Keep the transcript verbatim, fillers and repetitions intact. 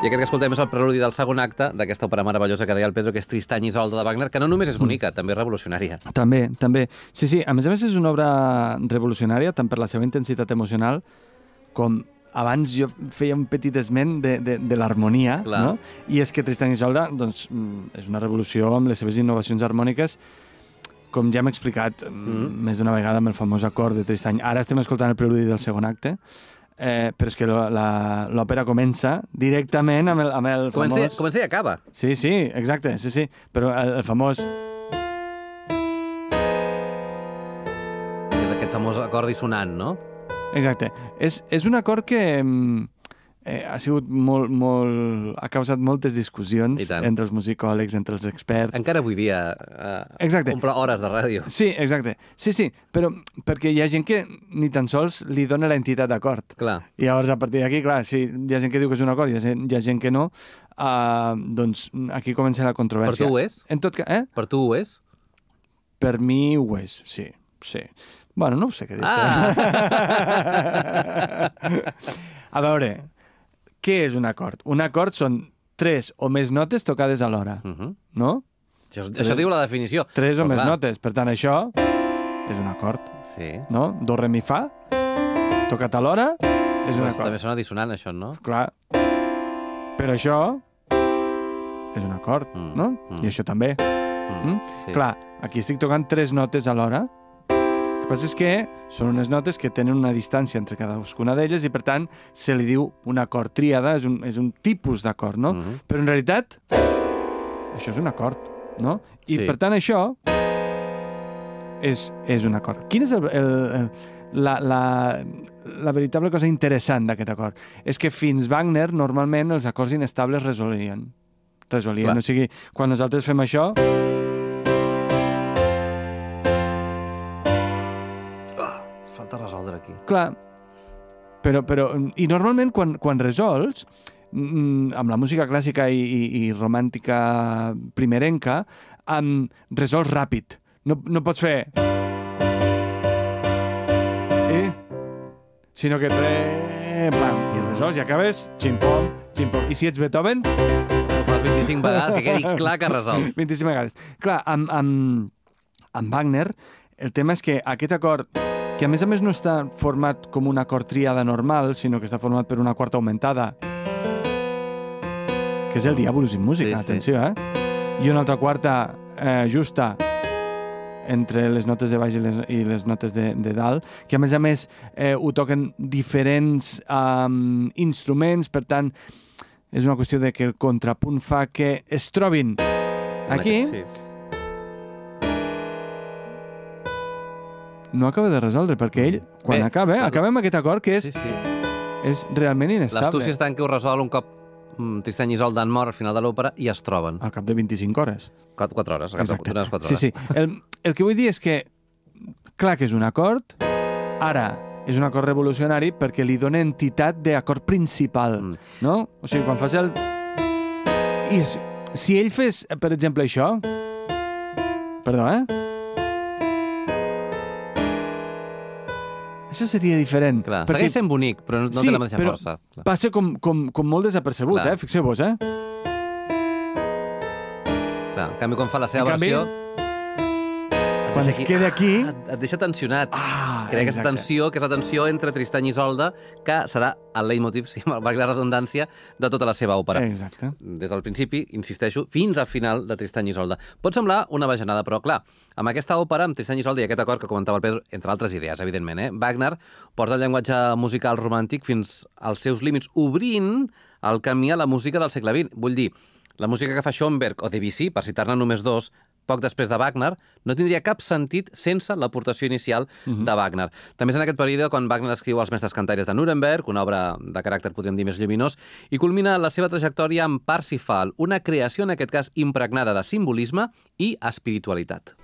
I aquest que escoltem és el preludi del segon acte d'aquesta òpera meravellosa que deia el Pedro, que és Tristany i Isolda de Wagner, que no només és bonica, mm. també és revolucionària. També, també. Sí, sí, a més a més és una obra revolucionària, tant per la seva intensitat emocional com abans jo feia un petit esment de, de, de l'harmonia, no? I és que Tristany i Isolda doncs, és una revolució amb les seves innovacions harmòniques, com ja hem explicat mm. més d'una vegada amb el famós acord de Tristany. Ara estem escoltant el preludi del segon acte, Eh, però és que l'òpera comença directament amb el, amb el comença, famós... Comença i acaba. Sí, sí, exacte, sí, sí. Però el, el famós... És aquest famós acord dissonant, no? Exacte. És, és un acord que eh, ha sigut molt, molt... ha causat moltes discussions entre els musicòlegs, entre els experts. Encara avui dia eh, omple hores de ràdio. Sí, exacte. Sí, sí, però perquè hi ha gent que ni tan sols li dona l'entitat d'acord. Clar. I llavors, a partir d'aquí, clar, si hi ha gent que diu que és un acord i hi ha gent, hi ha gent que no, uh, doncs aquí comença la controvèrsia. Per tu ho és? En tot cas, eh? Per tu ho és? Per mi ho és, sí, sí. Bueno, no ho sé què dir. Ah! A veure... Què és un acord? Un acord són tres o més notes tocades alhora, uh -huh. no? Això, això diu la definició. Tres o més clar. notes. Per tant, això és un acord. Sí. No? Do, re, mi, fa, tocat alhora, és sí, un acord. També sona dissonant, això, no? Clar. Però això és un acord, mm. no? Mm. I això també. Mm. Mm? Sí. Clar, aquí estic tocant tres notes alhora. El que passa és que són unes notes que tenen una distància entre cadascuna d'elles i, per tant, se li diu un acord tríada, és un, és un tipus d'acord, no? Mm-hmm. Però, en realitat, això és un acord, no? I, sí. per tant, això és, és un acord. Quin és el, el, el, la, la, la veritable cosa interessant d'aquest acord? És que fins Wagner, normalment, els acords inestables resolien. Resolien. Clar. O sigui, quan nosaltres fem això... resoldre aquí. Clar, però, però i normalment quan, quan resols amb la música clàssica i, i, i romàntica primerenca um, resols ràpid. No, no pots fer eh? sinó que re, pam, i resols i acabes xim-pom, xim-pom. I si ets Beethoven ho fas vint-i-cinc vegades, que quedi clar que resols. vint-i-cinc vegades. Clar, amb, amb, amb Wagner el tema és que aquest acord, que a més a més no està format com un acord tríada normal, sinó que està format per una quarta augmentada, que és el Diabolus in Musica, sí, atenció, sí. eh? I una altra quarta eh, justa entre les notes de baix i les, i les notes de, de dalt, que a més a més eh, ho toquen diferents um, instruments, per tant, és una qüestió de que el contrapunt fa que es trobin aquí... Sí. No acaba de resoldre, perquè ell, quan Bé, acaba, la... acaba amb aquest acord que és, sí, sí. és realment inestable. L'astúcia està en què ho resol un cop Tristany i Isolda han mort al final de l'òpera i es troben. Al cap de vint-i-cinc hores. Quatre, quatre hores, al cap Exacte. de quatre hores. Sí, sí. El, el que vull dir és que, clar que és un acord, ara és un acord revolucionari perquè li dona entitat d'acord principal, mm. no? O sigui, quan fas el... I si, si ell fes, per exemple, això... Perdó, eh? Això seria diferent. Clar, perquè... segueix sent bonic, però no, no sí, té la mateixa força. Sí, però passa com, com, com molt desapercebut, Clar. eh? Fixeu-vos, eh? Clar, en canvi, quan fa la seva en versió... Canvi, quan es queda aquí... Ah, et deixa tensionat. Ah, Crea aquesta tensió, que és la tensió entre Tristany i Isolda, que serà el leitmotiv, si valgui la redundància, de tota la seva òpera. Exacte. Des del principi, insisteixo, fins al final de Tristany i Isolda. Pot semblar una bajanada, però clar, amb aquesta òpera, amb Tristany i Isolda i aquest acord que comentava el Pedro, entre altres idees, evidentment, eh? Wagner porta el llenguatge musical romàntic fins als seus límits, obrint el camí a la música del segle vint. Vull dir, la música que fa Schoenberg o Debussy, per citar-ne només dos, poc després de Wagner, no tindria cap sentit sense l'aportació inicial uh-huh. de Wagner. També és en aquest període quan Wagner escriu Els mestres cantaires de Nuremberg, una obra de caràcter, podríem dir, més lluminós, i culmina la seva trajectòria amb Parsifal, una creació, en aquest cas, impregnada de simbolisme i espiritualitat.